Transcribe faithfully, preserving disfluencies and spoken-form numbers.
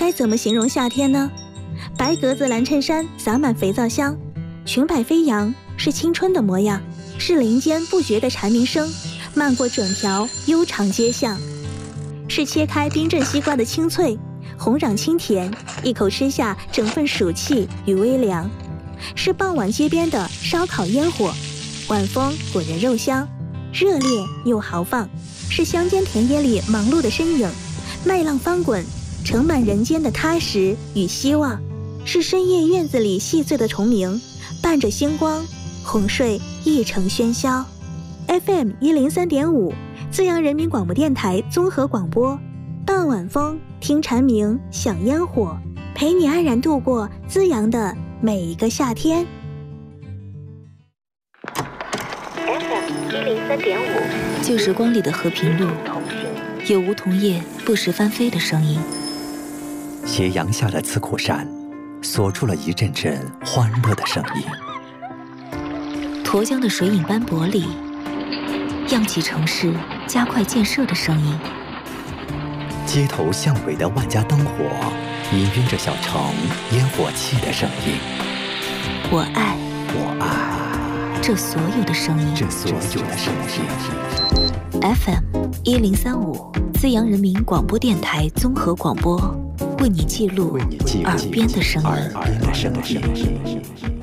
该怎么形容夏天呢？白格子蓝衬衫洒满肥皂香，裙摆飞扬，是青春的模样，是林间不绝的蝉鸣声，漫过整条悠长街巷，是切开冰镇西瓜的清脆，红壤清甜，一口吃下整份暑气与微凉，是傍晚街边的烧烤烟火，晚风裹着肉香，热烈又豪放，是乡间田野里忙碌的身影，麦浪翻滚，盛满人间的踏实与希望，是深夜院子里细碎的虫鸣，伴着星光，哄睡一城喧嚣。 F M 一零三点五，资阳人民广播电台综合广播，傍晚风，听蝉鸣，享烟火，陪你安然度过资阳的每一个夏天。 F M 一零三点五， 旧时光里的和平路，有梧桐叶不时翻飞的声音。 斜阳下的刺库山，锁住了一阵阵欢乐的声音。 沱江的水影斑驳里，漾起城市加快建设的声音。 街头巷尾的万家灯火，氤氲着小城烟火气的声音。 我爱， 我爱这所有的声音， 这所有的声音。 F M 一零三五，资阳人民广播电台综合广播，为你记录耳边的声音。